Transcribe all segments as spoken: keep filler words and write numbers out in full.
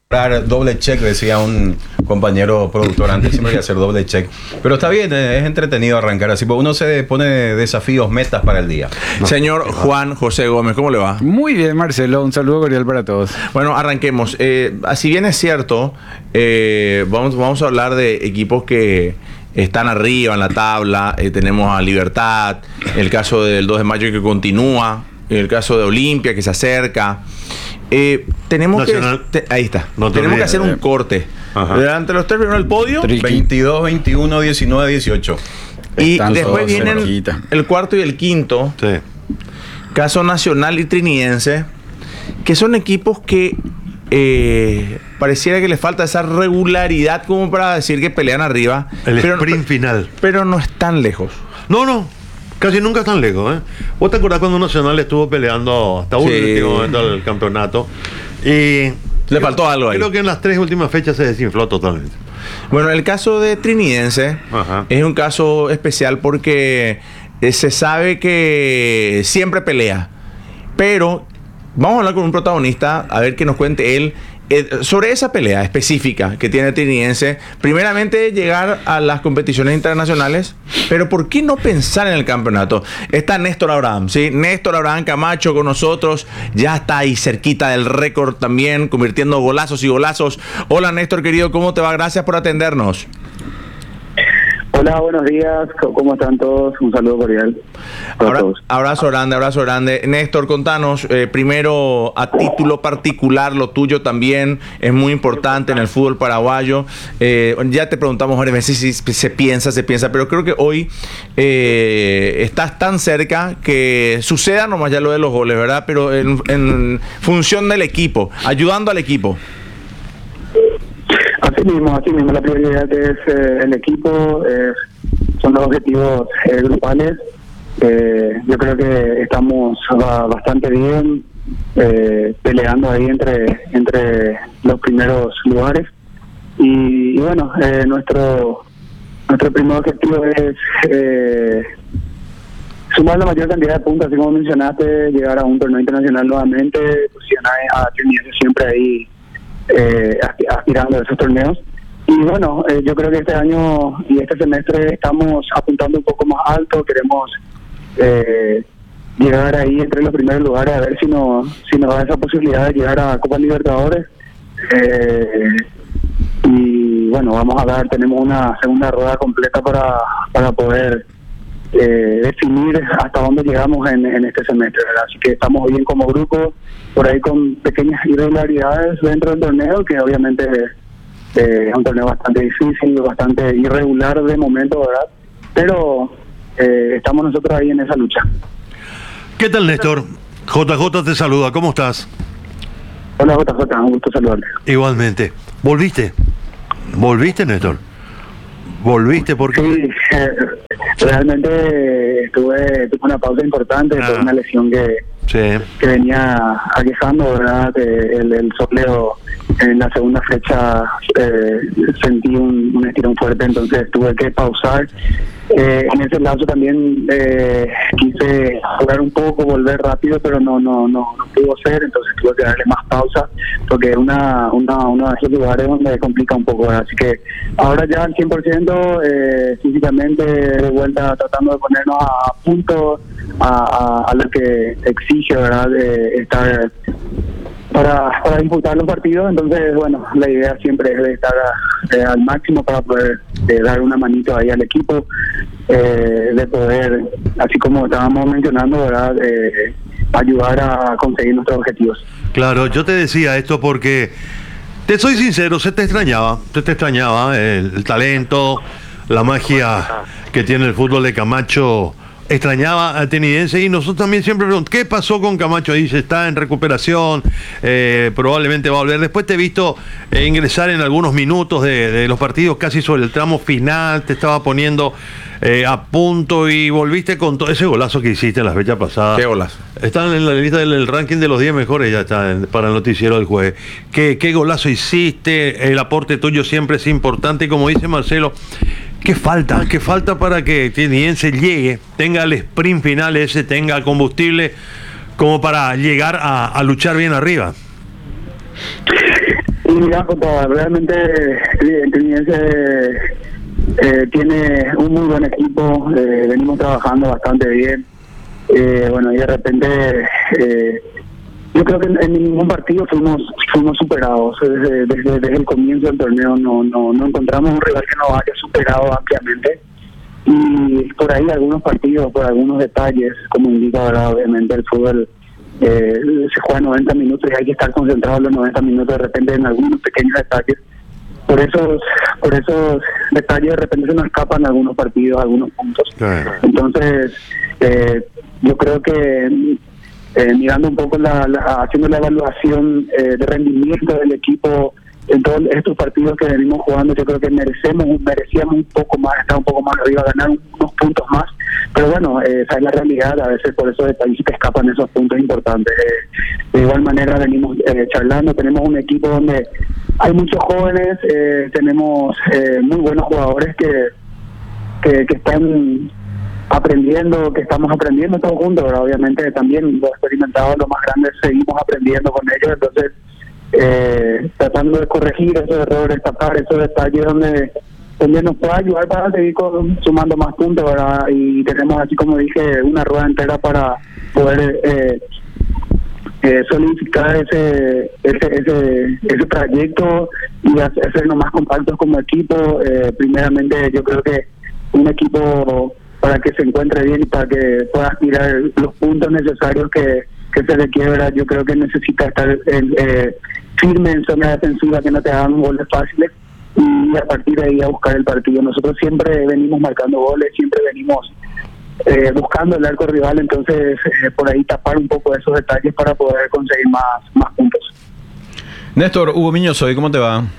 doble check, decía un compañero productor antes, siempre hay que hacer doble check, pero está bien, es entretenido arrancar así, porque uno se pone desafíos, metas para el día. No. Señor Juan José Gómez, ¿cómo le va? Muy bien, Marcelo, un saludo cordial para todos. Bueno, arranquemos. Eh, si bien es cierto, eh, vamos, vamos a hablar de equipos que están arriba en la tabla. Eh, tenemos a Libertad, el caso del dos de mayo que continúa, el caso de Olimpia que se acerca. Eh, tenemos Nacional. que te, ahí está no tenemos olvides, que hacer un eh. corte. Ajá. Delante de los tres primeros del podio, veintidós, veintiuno, diecinueve, dieciocho, y Están después vienen cerquita. el cuarto y el quinto, sí. caso Nacional y Trinidense, que son equipos que eh, pareciera que les falta esa regularidad como para decir que pelean arriba, el pero, sprint final, pero no están lejos. No, no. Casi nunca están lejos, ¿eh? ¿Vos te acordás cuando Nacional estuvo peleando hasta un sí. último momento del campeonato? Y le creo, faltó algo ahí. Creo que en las tres últimas fechas se desinfló totalmente. Bueno, el caso de Trinidense Ajá. es un caso especial porque eh, se sabe que siempre pelea. Pero vamos a hablar con un protagonista, a ver que nos cuente él Eh, sobre esa pelea específica que tiene el Trinidense. Primeramente, llegar a las competiciones internacionales, pero ¿por qué no pensar en el campeonato? Está Néstor Abraham, ¿sí? Néstor Abraham Camacho con nosotros, ya está ahí cerquita del récord también, convirtiendo golazos y golazos. Hola Néstor, querido, ¿cómo te va? Gracias por atendernos. Hola, buenos días, ¿cómo están todos? Un saludo cordial para Abra, todos. Abrazo grande, abrazo grande. Néstor, contanos, eh, primero a título particular, lo tuyo también es muy importante en el fútbol paraguayo. Eh, ya te preguntamos varias veces si se piensa, se piensa, pero creo que hoy eh, estás tan cerca que suceda nomás ya lo de los goles, ¿verdad? Pero en, en función del equipo, ayudando al equipo. Así mismo, así mismo, la prioridad es eh, el equipo, eh, son los objetivos eh, grupales. Eh, yo creo que estamos uh, bastante bien eh, peleando ahí entre entre los primeros lugares y, y bueno, eh, nuestro nuestro primer objetivo es eh, sumar la mayor cantidad de puntos, así como mencionaste, llegar a un torneo internacional nuevamente, posicionar a Trinidad siempre ahí Eh, aspirando a esos torneos. Y bueno, eh, yo creo que este año y este semestre estamos apuntando un poco más alto, queremos eh, llegar ahí entre los primeros lugares, a ver si nos, si nos da esa posibilidad de llegar a Copa Libertadores. Eh, y bueno, vamos a dar, tenemos una segunda rueda completa para, para poder eh, definir hasta dónde llegamos en, en este semestre, ¿verdad? Así que estamos bien como grupo, por ahí con pequeñas irregularidades dentro del torneo, que obviamente eh, es un torneo bastante difícil, bastante irregular de momento, ¿verdad? Pero eh, estamos nosotros ahí en esa lucha. ¿Qué tal, Néstor? J J te saluda, ¿cómo estás? Hola J J, un gusto saludarte. Igualmente. ¿Volviste? ¿Volviste, Néstor? ¿Volviste? Porque sí, eh, realmente estuve, tuve una pausa importante ah. por una lesión que Sí. que venía aquejando, ¿verdad? El, el soleo en la segunda fecha eh, sentí un, un estirón fuerte, entonces tuve que pausar. Eh, en ese lapso también eh, quise jugar un poco, volver rápido, pero no no no, no pudo ser, entonces tuve que darle más pausa, porque es una, una, uno de esos lugares donde complica un poco, ¿verdad? Así que ahora ya al cien por ciento eh, físicamente de vuelta tratando de ponernos a punto a, a, a lo que exige, ¿verdad? De estar para para imputar los partidos. Entonces, bueno, la idea siempre es de estar a, eh, al máximo para poder eh, dar una manito ahí al equipo, eh, de poder, así como estábamos mencionando, ¿verdad? Eh, ayudar a conseguir nuestros objetivos. Claro, yo te decía esto porque, te soy sincero, se te extrañaba, se te extrañaba el, el talento, la magia que tiene el fútbol de Camacho. Extrañaba a Trinidense y nosotros también siempre preguntamos, ¿qué pasó con Camacho? Dice, está en recuperación, eh, probablemente va a volver. Después te he visto eh, ingresar en algunos minutos de, de los partidos, casi sobre el tramo final, te estaba poniendo eh, a punto y volviste con todo ese golazo que hiciste en la fecha pasada. ¿Qué golazo? Están en la lista del ranking de los diez mejores, ya está en, para el noticiero del jueves. ¿Qué, qué golazo hiciste? El aporte tuyo siempre es importante y como dice Marcelo, ¿qué falta? ¿Qué falta para que Trinidense llegue, tenga el sprint final ese, tenga combustible como para llegar a, a luchar bien arriba? Y mira, Jota, realmente el Trinidense eh, tiene un muy buen equipo, eh, venimos trabajando bastante bien. Eh, bueno, y de repente, eh, yo creo que en, en ningún partido fuimos fuimos superados. Desde, desde, desde el comienzo del torneo no, no, no encontramos un rival que nos haya superado ampliamente. Y por ahí algunos partidos, por algunos detalles, como indica ahora, obviamente el fútbol eh, se juega noventa minutos y hay que estar concentrado en los noventa minutos, de repente en algunos pequeños detalles. Por esos, por esos detalles de repente se nos escapan algunos partidos, algunos puntos. Claro. Entonces, eh, yo creo que eh, mirando un poco, la, la haciendo la evaluación eh, de rendimiento del equipo en todos estos partidos que venimos jugando, yo creo que merecemos, merecíamos un poco más, estar un poco más arriba, ganar unos puntos más. Pero bueno, eh, esa es la realidad, a veces por esos detalles te escapan esos puntos importantes. Eh, de igual manera venimos eh, charlando, tenemos un equipo donde hay muchos jóvenes, eh, tenemos eh, muy buenos jugadores que, que, que están aprendiendo, que estamos aprendiendo todos juntos, ¿verdad? Obviamente también los experimentados, los más grandes, seguimos aprendiendo con ellos, entonces eh, tratando de corregir esos errores, tapar esos detalles donde, donde nos pueda ayudar para seguir con, sumando más puntos, ¿verdad? Y tenemos, así como dije, una rueda entera para poder eh, eh, solidificar ese ese, ese ese trayecto y hacernos más compactos como equipo. Eh, primeramente, yo creo que un equipo para que se encuentre bien y para que pueda aspirar los puntos necesarios que, que se requiere, ¿verdad? Yo creo que necesita estar en, eh, firme en zona defensiva, que no te hagan goles fáciles, y a partir de ahí a buscar el partido. Nosotros siempre venimos marcando goles, siempre venimos eh, buscando el arco rival, entonces eh, por ahí tapar un poco esos detalles para poder conseguir más, más puntos. Néstor, Hugo Miñosoy, ¿cómo te va?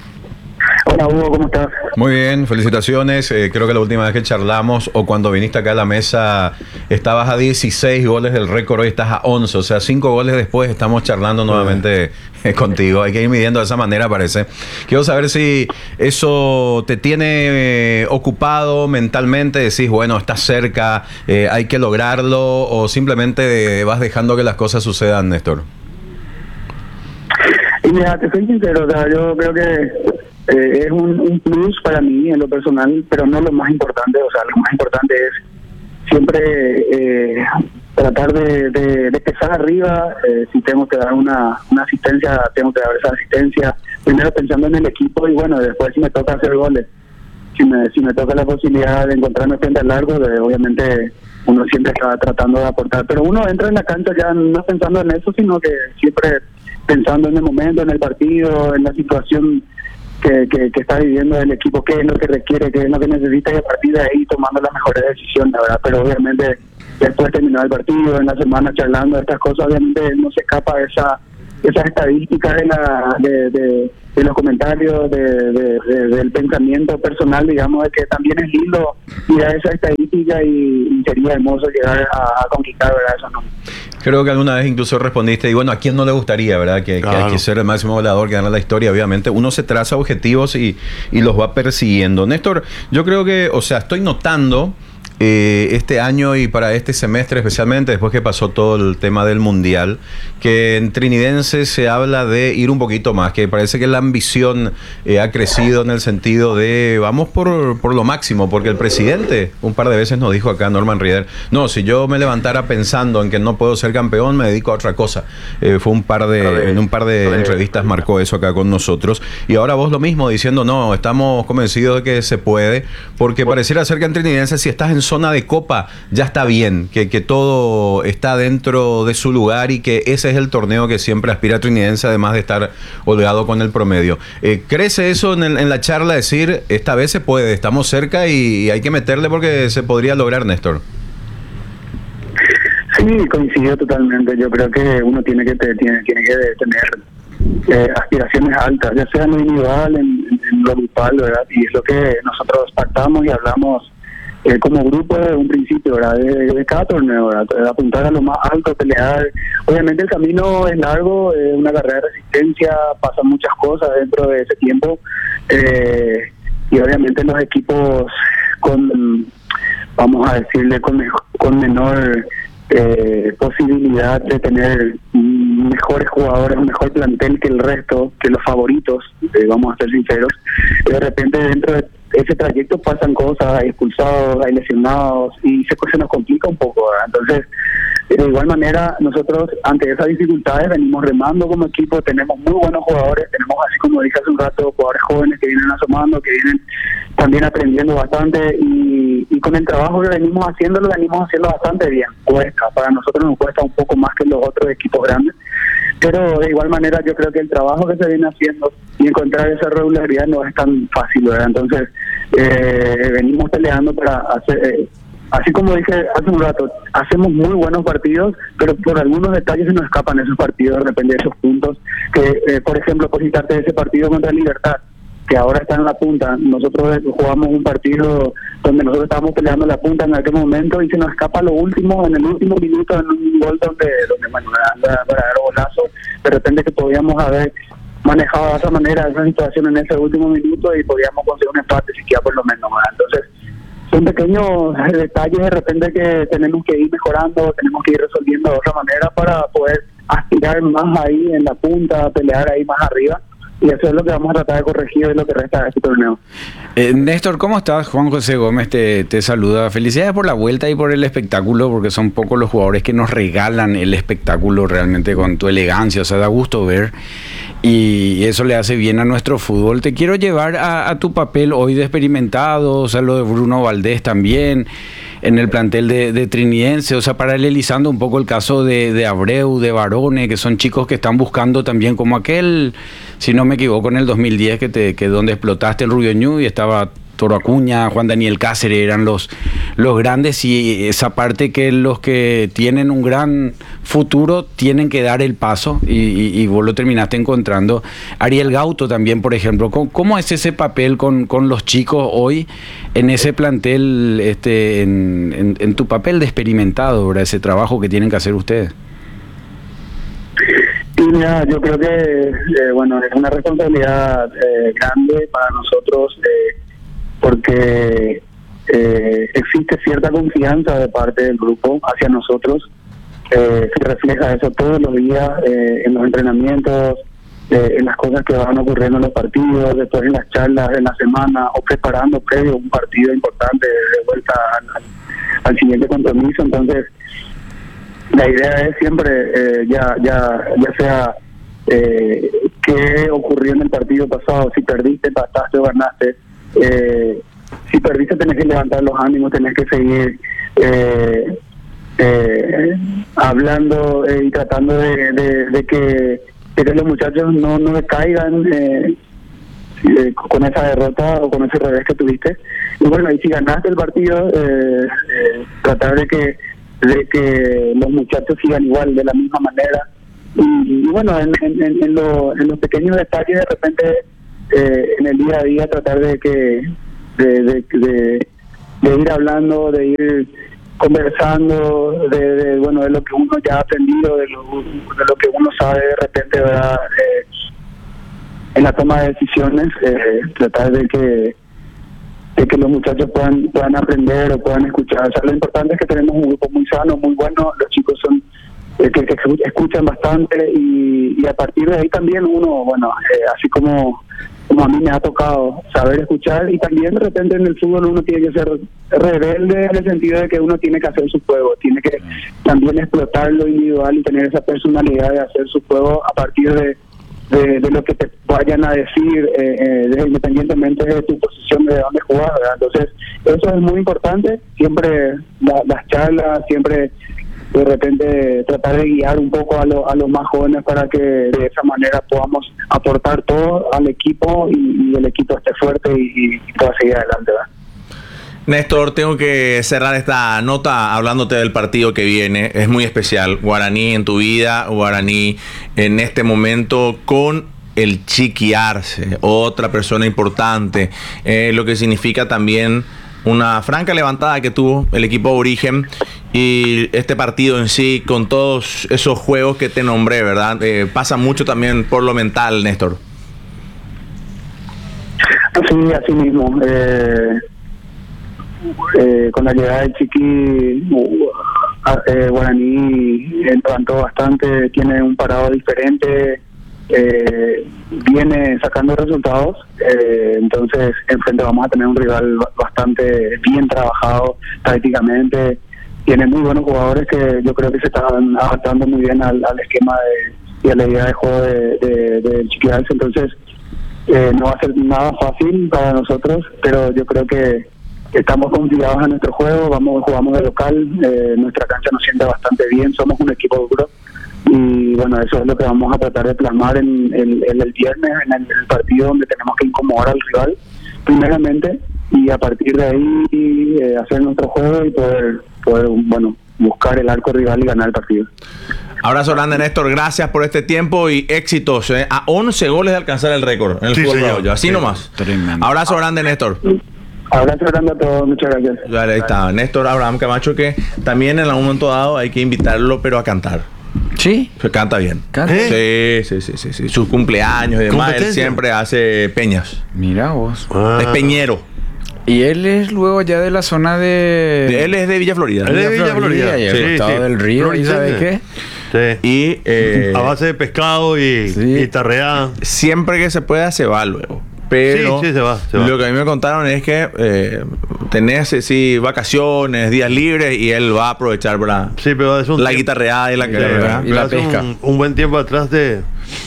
Hola Hugo, ¿cómo estás? Muy bien, felicitaciones. Eh, creo que la última vez que charlamos o cuando viniste acá a la mesa estabas a dieciséis goles del récord, hoy estás a once, o sea, cinco goles después estamos charlando nuevamente eh, contigo. Hay que ir midiendo de esa manera, parece. Quiero saber si eso te tiene eh, ocupado mentalmente, decís, bueno, estás cerca, eh, hay que lograrlo, o simplemente vas dejando que las cosas sucedan, Néstor. Y mira, te soy sincero, o sea, yo creo que Eh, es un, un plus para mí en lo personal, pero no lo más importante. O sea, lo más importante es siempre eh, tratar de, de, de empezar arriba. Eh, si tengo que dar una, una asistencia, tengo que dar esa asistencia, primero pensando en el equipo, y bueno, después si me toca hacer goles, si me, si me toca la posibilidad de encontrarme frente al largo, de, obviamente uno siempre está tratando de aportar, pero uno entra en la cancha ya no pensando en eso, sino que siempre pensando en el momento, en el partido, en la situación Que, que, que está viviendo el equipo, qué es lo que requiere, qué es lo que necesita, y a partir de ahí tomando las mejores decisiones, ¿verdad? Pero obviamente después de terminar el partido, en la semana charlando de estas cosas, obviamente no se escapa esa esas estadísticas de, la, de, de, de los comentarios, de, de, de, del pensamiento personal, digamos, de que también es lindo mirar esa estadística y, y sería hermoso llegar a, a conquistar, ¿verdad? Eso no. Creo que alguna vez incluso respondiste, y bueno, ¿a quién no le gustaría, verdad? Que, claro, que hay que ser el máximo goleador, que gana la historia, obviamente. Uno se traza objetivos y, y los va persiguiendo. Néstor, yo creo que, o sea, estoy notando eh, este año y para este semestre especialmente, después que pasó todo el tema del Mundial, que en Trinidense se habla de ir un poquito más, que parece que la ambición eh, ha crecido en el sentido de vamos por, por lo máximo, porque el presidente un par de veces nos dijo acá, Norman Rieder, no, si yo me levantara pensando en que no puedo ser campeón, me dedico a otra cosa. Eh, fue un par de, en un par de entrevistas marcó eso acá con nosotros, y ahora vos lo mismo, diciendo, no, estamos convencidos de que se puede, porque pareciera ser que en Trinidense, si estás en zona de copa, ya está bien, que, que todo está dentro de su lugar y que ese es el torneo que siempre aspira a Trinidense, además de estar holgado con el promedio. Eh, ¿Crece eso en, el, en la charla, decir, esta vez se puede, estamos cerca y, y hay que meterle porque se podría lograr, Néstor? Sí, coincido totalmente. Yo creo que uno tiene que te, tiene, tiene que tener eh, aspiraciones altas, ya sea en lo individual, en, en lo grupal, ¿verdad? Y es lo que nosotros pactamos y hablamos Eh, como grupo desde un principio, ¿verdad? De, de cada torneo, ¿verdad? De apuntar a lo más alto, pelear. Obviamente el camino es largo, es una carrera de resistencia, pasan muchas cosas dentro de ese tiempo, eh, y obviamente los equipos con, vamos a decirle, con, con menor eh, posibilidad de tener mejores jugadores, un mejor plantel que el resto, que los favoritos, eh, vamos a ser sinceros. De repente dentro de ese trayecto pasan cosas, hay expulsados, hay lesionados y se, se nos complica un poco, ¿verdad? Entonces, de igual manera, nosotros ante esas dificultades venimos remando como equipo, tenemos muy buenos jugadores, tenemos, así como dije hace un rato, jugadores jóvenes que vienen asomando, que vienen también aprendiendo bastante y, y con el trabajo que venimos haciendo, lo venimos haciendo bastante bien. Cuesta, para nosotros nos cuesta un poco más que los otros equipos grandes, pero de igual manera yo creo que el trabajo que se viene haciendo y encontrar esa regularidad no es tan fácil, ¿verdad? Entonces, eh, venimos peleando para hacer... Eh, Así como dije hace un rato, hacemos muy buenos partidos, pero por algunos detalles se nos escapan esos partidos, de repente esos puntos. Que, eh, por ejemplo, por citarte ese partido contra Libertad, que ahora está en la punta. Nosotros jugamos un partido donde nosotros estábamos peleando la punta en aquel momento y se nos escapa lo último, en el último minuto, en un gol donde, donde bueno, era un verdadero golazo. De repente que podíamos haber manejado de esa manera esa situación en ese último minuto y podíamos conseguir un empate siquiera por lo menos. Entonces, son pequeños detalles de repente que tenemos que ir mejorando, tenemos que ir resolviendo de otra manera para poder aspirar más ahí en la punta, pelear ahí más arriba. Y eso es lo que vamos a tratar de corregir en lo que resta de este torneo. Eh, Néstor, ¿cómo estás? Juan José Gómez te, te saluda. Felicidades por la vuelta y por el espectáculo, porque son pocos los jugadores que nos regalan el espectáculo realmente con tu elegancia. O sea, da gusto ver y eso le hace bien a nuestro fútbol. Te quiero llevar a, a tu papel hoy de experimentado, o sea, lo de Bruno Valdés también en el plantel de, de Trinidense, o sea, paralelizando un poco el caso de, de Abreu, de Barone, que son chicos que están buscando también como aquel, si no me equivoco, en el dos mil diez, que, te, que donde explotaste en Rubio Ñu y estaba Toro Acuña, Juan Daniel Cáceres, eran los, los grandes, y esa parte que los que tienen un gran futuro tienen que dar el paso, y, y, y vos lo terminaste encontrando. Ariel Gauto también, por ejemplo, ¿cómo, cómo es ese papel con, con los chicos hoy en ese plantel, este, en, en, en tu papel de experimentado, ¿verdad? Ese trabajo que tienen que hacer ustedes? Y mira, yo creo que eh, bueno, es una responsabilidad eh, grande para nosotros, eh, porque eh, existe cierta confianza de parte del grupo hacia nosotros. Eh, se refleja eso todos los días eh, en los entrenamientos, eh, en las cosas que van ocurriendo en los partidos, después en las charlas en la semana o preparando previo un partido importante de vuelta al, al siguiente compromiso. Entonces, la idea es siempre, eh, ya ya ya sea eh, qué ocurrió en el partido pasado, si perdiste, empataste o ganaste. Eh, si perdiste tenés que levantar los ánimos, tenés que seguir eh, eh, hablando eh, y tratando de, de, de, que, de que los muchachos no, no decaigan eh, eh, con esa derrota o con ese revés que tuviste. Y bueno, y si ganaste el partido, eh, eh, tratar de que de que los muchachos sigan igual, de la misma manera. Y, y bueno, en, en, en, lo, en los pequeños detalles, de repente, eh, en el día a día, tratar de que de, de, de, de ir hablando, de ir conversando, de, de bueno de lo que uno ya ha aprendido, de lo, de lo que uno sabe de repente, ¿verdad? Eh, en la toma de decisiones, eh, tratar de que de que los muchachos puedan puedan aprender o puedan escuchar. O sea, lo importante es que tenemos un grupo muy sano, muy bueno. Los chicos son eh, que, que escuchan bastante y, y a partir de ahí también uno, bueno, eh, así como como a mí me ha tocado saber escuchar, y también de repente en el fútbol uno tiene que ser rebelde en el sentido de que uno tiene que hacer su juego, tiene que también explotar lo individual y tener esa personalidad de hacer su juego a partir de De, de lo que te vayan a decir, eh, eh, independientemente de tu posición, de dónde jugar, ¿verdad? Entonces, eso es muy importante, siempre la, las charlas, siempre de repente tratar de guiar un poco a, lo, a los más jóvenes para que de esa manera podamos aportar todo al equipo y, y el equipo esté fuerte y, y pueda seguir adelante, ¿verdad? Néstor, tengo que cerrar esta nota hablándote del partido que viene. Es muy especial. Guaraní en tu vida, Guaraní en este momento con el Chiqui Arce, otra persona importante, eh, lo que significa también una franca levantada que tuvo el equipo Origen, y este partido en sí con todos esos juegos que te nombré, ¿verdad? Eh, pasa mucho también por lo mental, Néstor. Sí, así mismo. Eh... Eh, con la llegada del Chiqui uh, eh, Guaraní levantó bastante, tiene un parado diferente, eh, viene sacando resultados, eh, entonces enfrente vamos a tener un rival bastante bien trabajado tácticamente, tiene muy buenos jugadores que yo creo que se están adaptando muy bien al, al esquema de, y a la idea de juego de, de, de Chiquials, entonces eh, no va a ser nada fácil para nosotros, pero yo creo que estamos confiados en nuestro juego, vamos jugamos de local, eh, nuestra cancha nos siente bastante bien, somos un equipo duro y bueno, eso es lo que vamos a tratar de plasmar en, en, en el viernes, en el, en el partido donde tenemos que incomodar al rival primeramente y a partir de ahí eh, hacer nuestro juego y poder, poder bueno, buscar el arco rival y ganar el partido. Abrazo grande, Néstor. Gracias por este tiempo y éxitos. ¿eh? A once goles de alcanzar el récord en el Sí, fútbol señor. paraguayo. Así Sí. nomás. Tremendo. Abrazo grande, Néstor. Abrazo grande a todos, muchas gracias. Vale, ahí está. Néstor Abraham Camacho, que también en algún momento dado hay que invitarlo, pero a cantar. Sí. Se canta bien. Canta. ¿Eh? Sí, sí, sí, sí, sí. Sus cumpleaños y demás, él ¿Competencia? siempre hace peñas. Mira vos. Ah. Es peñero. Y él es luego ya de la zona de... Él es de Villa Florida. Él es de Villa Florida. Y al Sí, costado sí. del río. ¿Y Florida. sabes qué? Sí. Y eh, A base de pescado y, Sí. y tarreada. siempre que se pueda se va luego. Pero Sí, sí, se va, se va. lo que a mí me contaron es que eh, tenés eh, sí, vacaciones, días libres y él va a aprovechar para Sí, pero es un la tiempo- guitarreada y la, Sí, ¿verdad? y la hace pesca. Un, un buen tiempo atrás de...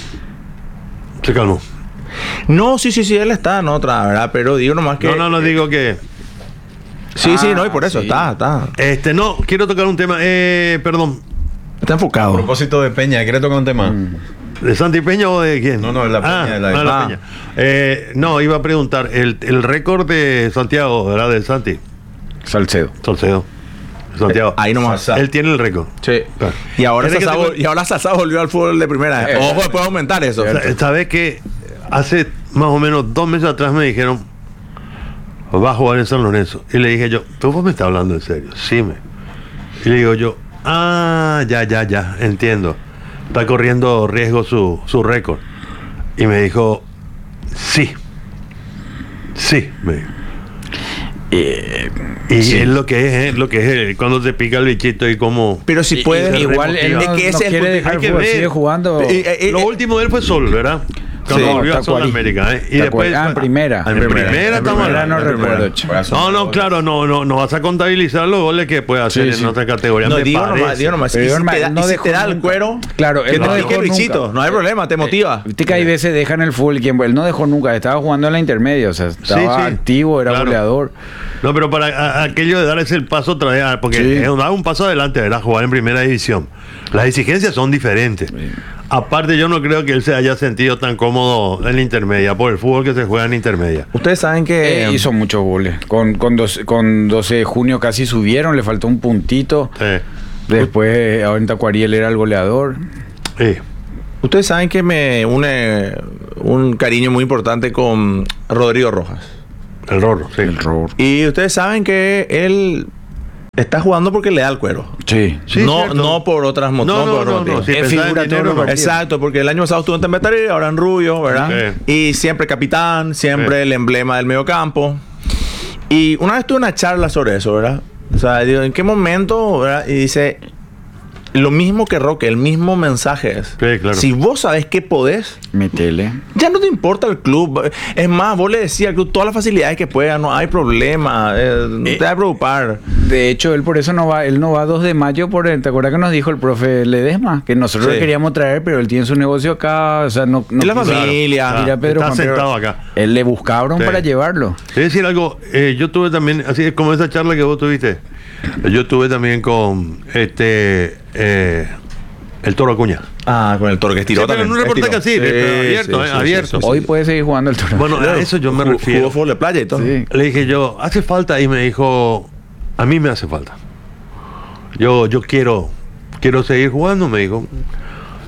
Se calmó. No, sí, sí, sí, él está en otra, ¿verdad? Pero digo nomás que... No, no, no digo que... Sí, sí, Ah, no, y por eso sí. está, está. Este, no, quiero tocar un tema. Eh, perdón, Está A enfocado. propósito de Peña, ¿quieres tocar un tema? ¿de Santi Peña o de quién? No, no, de la Peña, Ah, de la- ah, la Ah. Peña. Eh, no, iba a preguntar, el, el récord de Santiago, ¿verdad? De Santi, Salcedo. Salcedo. Santiago. Ahí nomás. Sasa. Él tiene el récord. Sí. Claro. Y ahora ¿Quieres que Sasa, te vol- cu- y ahora Sasa volvió al fútbol de primera. Eh, Ojo, puede aumentar eso. Sa- ¿Sabes que hace más o menos dos meses atrás me dijeron, va a jugar en San Lorenzo? Y le dije yo, ¿tú vos me estás hablando en serio? Sí, me. Y le digo yo, ah, ya, ya, ya, entiendo. Está corriendo riesgo su, su récord. Y me dijo, sí. Sí, me dijo. Eh, Y sí. es lo que es, es lo que es, eh, cuando se pica el bichito y como... Pero si Y- puede... y- igual él Es no, que no ese es el quiere punto. dejar hay el que fútbol, ver. sigue jugando. Eh, eh, eh, Lo último de él fue Sol, ¿verdad? Cuando Sí, volvió a Sol Tacuarí. América, ¿eh? Y Tacuarí. después... Ah, en primera. En primera, En estamos primera hablando, no en primera. recuerdo, chico. No, no, claro, no, no, no vas a contabilizar los goles que puede hacer Sí, en sí. otra categoría. No, me digo parece. nomás, digo nomás. Pero Y si Norma, te da, no y si dejó te da el nunca. cuero, Claro, que él te no pique dejó el bichito. nunca. No hay problema, te motiva. Viste que hay veces dejan el fútbol tiempo. Él no dejó nunca, estaba jugando en la intermedia, o sea, estaba Sí, sí. activo, era Claro. goleador. No, pero para a- aquello de dar ese paso otra vez, porque Sí. es dar un paso adelante, ¿verdad? Jugar en primera división. Las exigencias son diferentes. Aparte, yo no creo que él se haya sentido tan cómodo en la intermedia, por el fútbol que se juega en intermedia. Ustedes saben que... Eh, hizo muchos goles. Con, con, doce, con doce de junio casi subieron, le faltó un puntito. Eh, Después, eh, ahora en Tacuarí él era el goleador. eh. Ustedes saben que me une un cariño muy importante con Rodrigo Rojas. El Rorro, sí. El Ror. Y ustedes saben que él está jugando porque le da el cuero. Sí. Sí, no, cierto. no por otras mo- No, no no, por no, otros no, motivos. si Es pensaba en figura dinero, todos los no. partidos. Exacto, porque el año pasado estuvo en Tempetarí, ahora en Rubio, ¿verdad? Y siempre capitán, siempre Sí. el emblema del mediocampo. Y una vez tuve una charla sobre eso, ¿verdad? O sea, digo, ¿en qué momento? ¿verdad? Y dice, lo mismo que Roque, el mismo mensaje es. Sí, claro. Si vos sabés que podés, Metele. ya no te importa el club. Es más, vos le decías al club todas las facilidades que pueda, no hay problema, eh, no te va a preocupar. De hecho, él por eso no va, él no va dos de mayo por él. ¿Te acuerdas que nos dijo el profe Ledesma? Que nosotros Sí. le queríamos traer, pero él tiene su negocio acá, o sea, no, no Y la quiso- familia. Mira, Pedro Está Juan, pero sentado acá. Él le buscaron Sí. para llevarlo. Te voy a decir algo, eh, yo tuve también, así es como esa charla que vos tuviste, yo tuve también con este eh, el Toro Acuña. Ah, con el toro que estiró Sí, pero también. en un reportaje estiró. así, pero abierto, eh, abierto. Hoy puede seguir jugando el Toro. Bueno, a eso yo me Jugó- refiero. Jugó fútbol de playa y todo. Sí. Le dije yo, ¿hace falta? Y me dijo, a mí me hace falta. Yo, yo quiero, quiero seguir jugando, me dijo.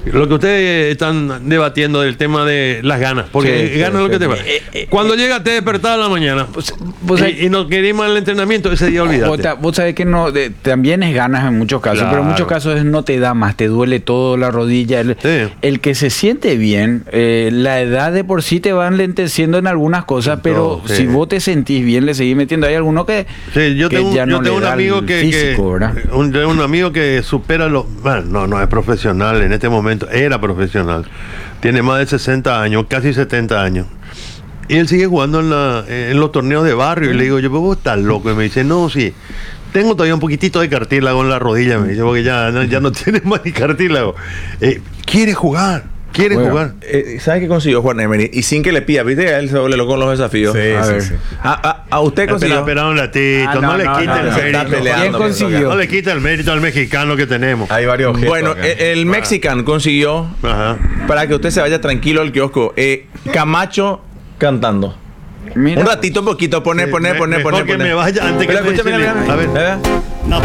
lo que ustedes están debatiendo del tema de las ganas, porque Sí, ganas sí, lo que sí, te sí. pasa. Eh, eh, Cuando llega te despertás a la mañana Vos- vos y, sabés- y nos queremos el entrenamiento, ese día Vos, olvídate. ta- vos sabés que no, de- también es ganas en muchos casos, Claro. pero en muchos casos es no te da más, te duele todo la rodilla. El, Sí. el que se siente bien, eh, la edad de por sí te va enlenteciendo en algunas cosas, pero sí. si vos te sentís bien, le seguís metiendo. Hay algunos que, Sí, yo que tengo, ya yo no tengo le un da amigo el que, físico, que- ¿verdad? un, tengo un amigo que supera los, bueno, no, no es profesional en este momento, era profesional, tiene más de sesenta años, casi setenta años, y él sigue jugando en, la, en los torneos de barrio, y le digo yo, pero vos estás loco, y me dice, no, sí, tengo todavía un poquitito de cartílago en la rodilla, me dice, porque ya, no- ya no tiene más ni cartílago. Eh, quiere jugar, quiere Bueno, jugar. Eh, ¿Sabe qué consiguió Juan Emery? Y sin que le pida, ¿viste? A él se vuelve loco con los desafíos. Sí, A sí, ver. sí. A, a- a usted consiguió. Espera, espera un ratito, Ah, no, no, le no, quite no, el no, se está mérito. peleando. ¿Quién consiguió? No le quita el mérito al mexicano que tenemos. Hay varios objetos Bueno, acá. el, el Mexican consiguió, Ajá. para que usted se vaya tranquilo al kiosco, eh, Camacho cantando. Mira, Un ratito, un poquito, poner, Sí, poner, me- poner, mejor poner, que poner. me vaya antes que Pero me escúchame, decirle. mira, mira. A ver. ¿Eh?